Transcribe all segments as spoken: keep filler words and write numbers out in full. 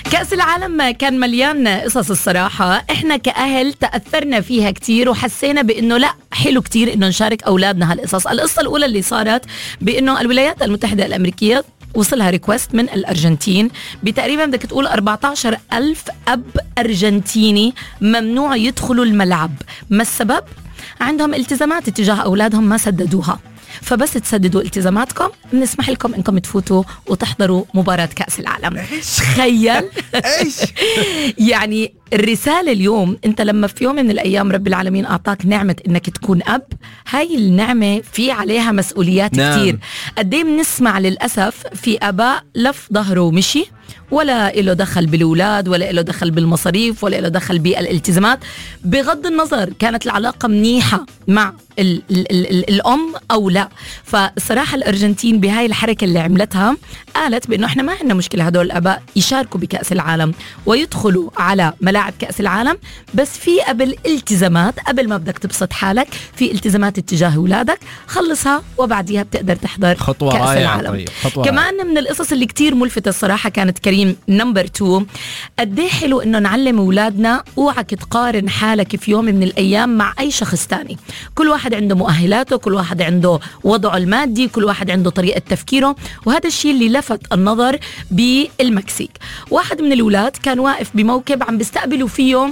كأس العالم كان مليان قصص الصراحة. احنا كأهل تأثرنا فيها كتير وحسينا بأنه لا حلو كتير أنه نشارك أولادنا هالقصص. القصة الأولى اللي صارت بأنه الولايات المتحدة الأمريكية وصلها ريكوست من الأرجنتين بتقريبا بدك تقول أربعة عشر ألف أب أرجنتيني ممنوع يدخلوا الملعب. ما السبب؟ عندهم التزامات اتجاه أولادهم ما سددوها، فبس تسددوا التزاماتكم بنسمح لكم انكم تفوتوا وتحضروا مباراة كأس العالم. تخيل ايش يعني الرسالة اليوم. انت لما في يوم من الايام رب العالمين اعطاك نعمة انك تكون اب، هاي النعمة في عليها مسؤوليات نعم. كتير. قديه بنسمع للأسف في اباء لف ظهره ومشي، ولا له دخل بالأولاد ولا له دخل بالمصاريف ولا له دخل بالالتزامات، بغض النظر كانت العلاقة منيحة مع ال ال ال ال الأم أو لا. فالصراحة الأرجنتين بهاي الحركة اللي عملتها قالت بأنه إحنا ما عندنا مشكلة هدول الآباء يشاركوا بكأس العالم ويدخلوا على ملاعب كأس العالم، بس في قبل التزامات، قبل ما بدك تبسط حالك في التزامات اتجاه أولادك خلصها وبعديها بتقدر تحضر خطوة كأس رائعة. العالم. طيب. خطوة كمان رائعة. من القصص اللي كتير ملفتة الصراحة كانت كريم نمبر تو، قديه حلو إنه نعلم أولادنا اوعك تقارن حالك في يوم من الأيام مع أي شخص تاني. كل واحد عنده مؤهلاته، كل واحد عنده وضعه المادي، كل واحد عنده طريقة تفكيره، وهذا الشيء اللي لفت النظر بالمكسيك. واحد من الأولاد كان واقف بموكب عم بيستقبلوا فيه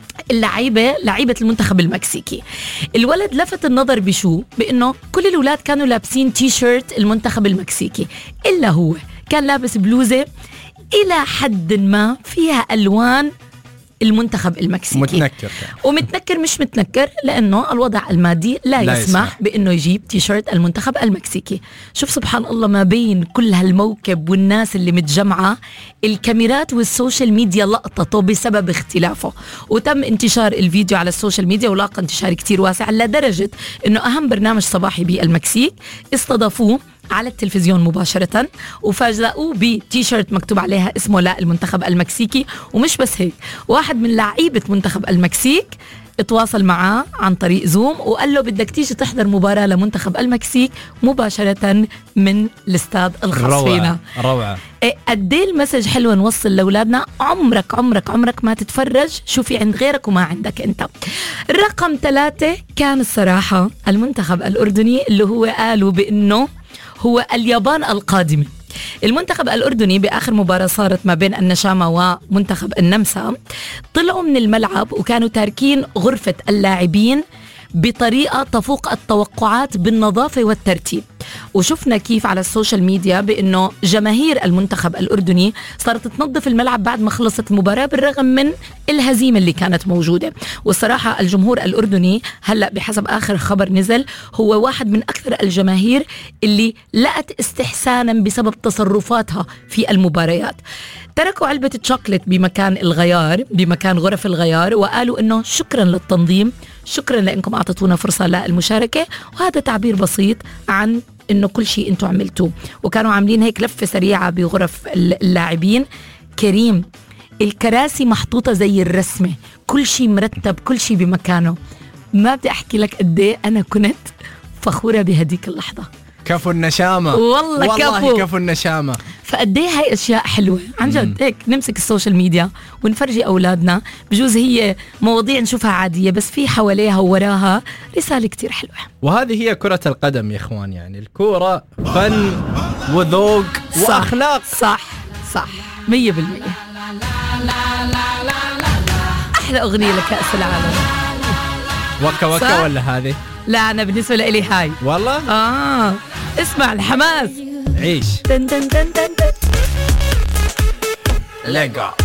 اللعيبة لعيبة المنتخب المكسيكي. الولد لفت النظر بشو؟ بأنه كل الأولاد كانوا لابسين تي شيرت المنتخب المكسيكي إلا هو كان لابس بلوزة إلى حد ما فيها ألوان المنتخب المكسيكي. متنكر ومتنكر مش متنكر لأنه الوضع المادي لا, لا يسمح, يسمح بأنه يجيب تيشيرت المنتخب المكسيكي. شوف سبحان الله، ما بين كل هالموكب والناس اللي متجمعة الكاميرات والسوشيال ميديا لقطته بسبب اختلافه، وتم انتشار الفيديو على السوشيال ميديا ولاقى انتشار كتير واسع لدرجة أنه أهم برنامج صباحي بالمكسيك استضافوه على التلفزيون مباشرة وفاجأوه بتيشيرت مكتوب عليها اسمه لا المنتخب المكسيكي. ومش بس هيك، واحد من لعيبة منتخب المكسيك اتواصل معاه عن طريق زوم وقال له بدك تيجي تحضر مباراة لمنتخب المكسيك مباشرة من الاستاد الخاص فينا. روعة. قديه المسج حلوة نوصل لأولادنا، عمرك عمرك عمرك ما تتفرج شو في عند غيرك وما عندك انت. رقم ثلاثة كان الصراحة المنتخب الأردني اللي هو قالوا بأنه هو اليابان القادمة. المنتخب الأردني بآخر مباراة صارت ما بين النشامة ومنتخب النمسا طلعوا من الملعب وكانوا تاركين غرفة اللاعبين بطريقة تفوق التوقعات بالنظافة والترتيب. وشفنا كيف على السوشيال ميديا بأنه جماهير المنتخب الأردني صارت تنظف الملعب بعد ما خلصت المباراة بالرغم من الهزيمة اللي كانت موجودة. والصراحة الجمهور الأردني هلأ بحسب آخر خبر نزل هو واحد من أكثر الجماهير اللي لقت استحسانا بسبب تصرفاتها في المباريات. تركوا علبة الشوكولات بمكان الغيار، بمكان غرف الغيار، وقالوا إنه شكرا للتنظيم، شكرا لأنكم أعطتونا فرصة للمشاركة، وهذا تعبير بسيط عن إنه كل شيء أنتوا عملتوه. وكانوا عاملين هيك لفة سريعة بغرف اللاعبين. كريم الكراسي محطوطة زي الرسمة، كل شيء مرتب، كل شيء بمكانه. ما بدي أحكي لك قديه أنا كنت فخورة بهديك اللحظة. كفو النشامة والله, والله كفو. كفو النشامة. فقديه هاي أشياء حلوة عن جد. هيك نمسك السوشيال ميديا ونفرجي أولادنا، بجوز هي مواضيع نشوفها عادية بس في حواليها ووراها رسالة كتير حلوة. وهذه هي كرة القدم يا إخوان، يعني الكرة فن وذوق وأخلاق. صح صح مية بالمية. أحلى أغنية لكأس العالم وكا وكا ولا هذه؟ لا أنا بالنسبة لي هاي والله آه اسمع الحماس. عيش تن تن تن تن تن. لقا